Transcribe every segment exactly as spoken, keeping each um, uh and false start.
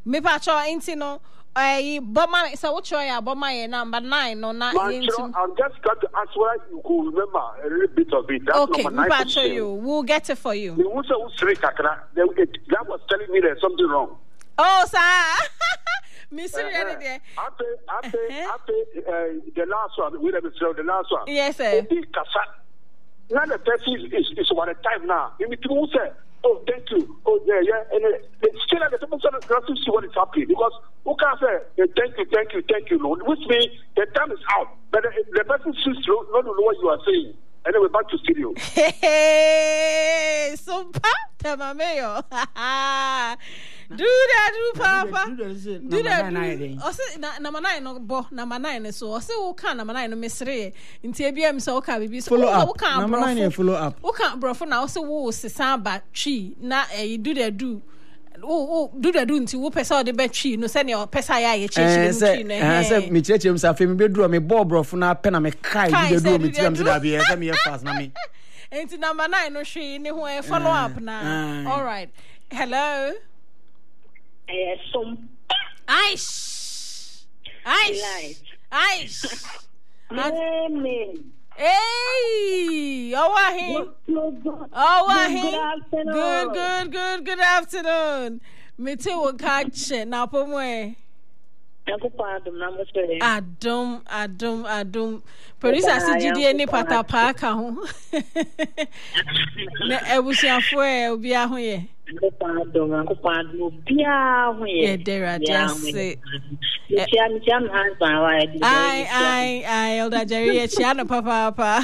Me pacho intino. I bomber so what you bomber number nine no not I'm just going to ask whether you could remember a little bit of it. That's okay, number nine. Show you. We'll get it for you. The one that was telling me there's something wrong. Oh, sir. Mister Ready there. After after after the last one, we have the last one. Yes, sir. Now the person is is, is one time now. You need to say, oh, thank you. Oh, yeah, yeah. And uh, still at the top of the see what is happening because who can say uh, thank you, thank you, thank you, Lord? Which means the time is out. But the, the person sees to not know what you are saying. Anyway, back to studio. Hey, so papa, my mayor. Do that, do papa. Do that. I say number nine no bo number nine so I say who can number nine no mesre. Inti ebia so okay bibi so who can number nine follow up. Who can bro for now say wo sesan ba chi na eh do that do. Oh, do the do nti wo pesa de be twi no se ne pesa ya ye cheche mu twi no eh say me cheche mu sa fe me be duro me bo bro fo na pe na me kai do do me tiam se da be say me fast na me enti number nine no hwe ne ho e follow up na all right hello eh som aish aish aish amen. Hey, oh, I oh, I good, good, good, good afternoon. Me too will catch it now. Pomwe. Adum, adum, adum. Producer, si G D any pata paka ho. Ne ebusia fo e obi ahoye. Adum, akopado bia hoye. Yeah, there just say. Chiam chiam husband why? I I I Elder Jerry chiano papa papa.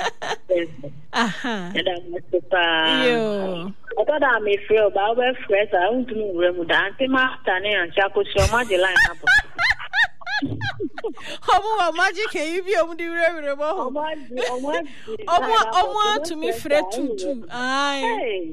Aha. Yo. I thought I may feel about where fresh. I want to know where we dance. Master and Chaco show my line up. How magic can you be able to do remember? Oh, want to me fret too too. Aye.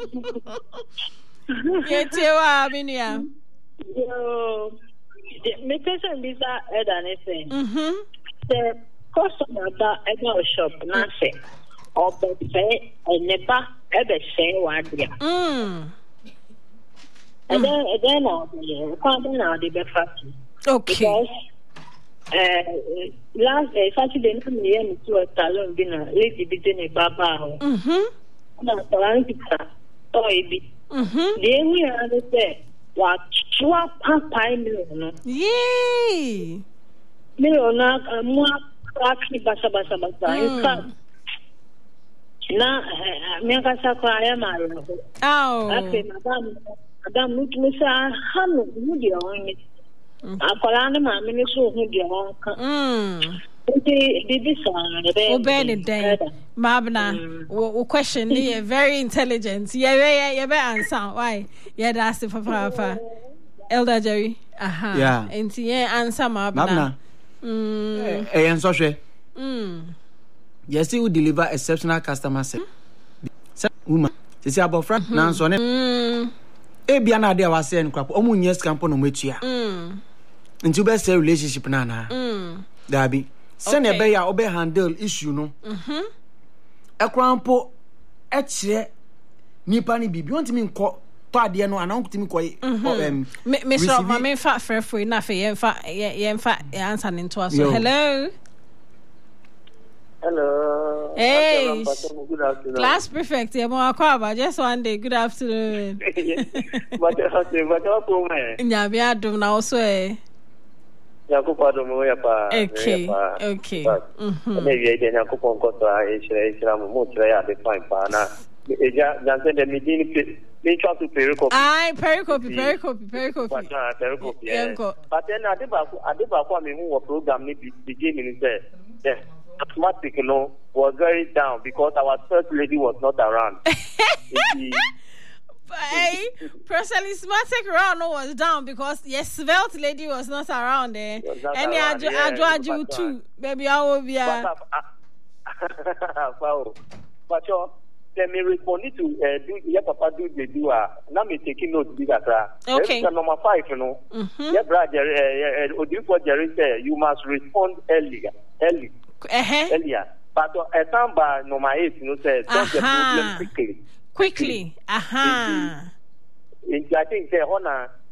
Yet you are Minia. Yo. Me person be that head anything. Mhm. The customer that I go shop nothing. Or be say I never ever say one dia. Mm. And then then now the can't now the breakfast. Okay. Because uh last uh, Saturday me and to a salon dinner lady be in baba. Mhm. Na salon pizza. Toy be. Mhm. Then we understand what what pie million. Yay. Million na mo actually basa basa basa. Na me akasa kwa ya maro. Oh. Okay, madam, madam mutu sa hanu mudi onye. Akola na ma me so hu de on kan. Mm. Ndi bibi sa na be. Obey the day. Mabna, o question is very intelligent. Yeah, yeah, yeah, be answer. Why? Yeah, that's the papa papa. Elder Jerry. Aha. Yeah. And yeah, answer Mabna. Mabna. Mm. Eh, en so hwe. Mm. Yes, you deliver exceptional customer service. Woman, she say about friend na so ne. Mm. E bia na dia wase en kwapo. Omu nye skampo no metua. Mm. Nti be say relationship na na. Mm. Dabi. Send e be ya obe handle issue no. Mhm. Ekrampo e kire nipa ni bibi won timi nko to ade no ana won timi ko em me me so ma me fa frefo na fe yen fa yen fa answer into us. Hello. Hello. Hey. Good afternoon. Class prefect, yeah, mo akwaba just one day. Good afternoon. But okay, but what do me? Nya bi adum na also eh. Yakupado mo ya pa. Okay. Okay. Mhm. Maybe I didn't yakupon ko to a shira shira mo mo try ya be fine pa na. Eja janse de mi din me try to pericope. Ai pericope pericope pericope. But na pericope. Yeah. But then adeba adeba ko me hu wo program ni beginning say. Yeah. Automatic, you know, was very down because our first lady was not around. Hey, Proselymatic round was down because yes, svelte lady was not around there. And I do, I do, I do too. Baby, I will be a. But you, let me respond to uh, do your papa do the do. Now me taking notes big at okay. Number five, you know. Yeah, brother, uh, do for Jerry say you must respond earlier, early. Uh-huh. Earlier. But a time by number eight, you know, says solve the problem quickly. Quickly. Aha. I think the honor